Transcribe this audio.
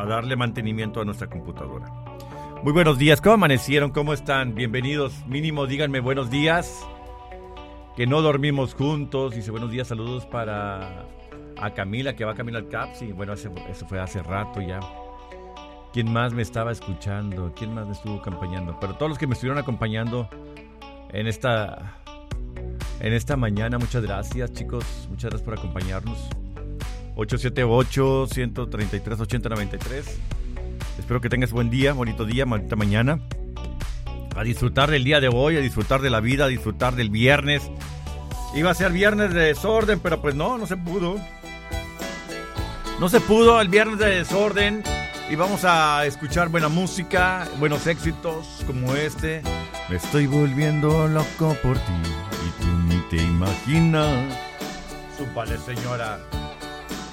a darle mantenimiento a nuestra computadora. Muy buenos días, ¿cómo amanecieron? ¿Cómo están? Bienvenidos, mínimo díganme buenos días, que no dormimos juntos. Dice buenos días, saludos para a Camila, que va camino al CAP. Sí, bueno, eso fue hace rato ya. ¿Quién más me estaba escuchando? ¿Quién más me estuvo acompañando? Pero todos los que me estuvieron acompañando en esta mañana, muchas gracias, chicos. Muchas gracias por acompañarnos. 878-133-8093. Espero que tengas buen día, bonita mañana. A disfrutar del día de hoy, a disfrutar de la vida, a disfrutar del viernes. Iba a ser viernes de desorden, pero pues no se pudo. No se pudo el viernes de desorden. Y vamos a escuchar buena música, buenos éxitos como este. Me estoy volviendo loco por ti y tú ni te imaginas. Súpale, señora.